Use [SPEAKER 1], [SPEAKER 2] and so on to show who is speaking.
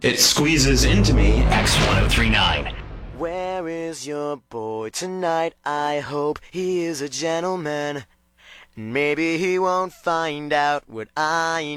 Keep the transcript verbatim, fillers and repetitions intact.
[SPEAKER 1] It squeezes into me.
[SPEAKER 2] X ten thirty-nine.
[SPEAKER 3] Where is your boy tonight? I hope he is a gentleman. Maybe he won't find out what I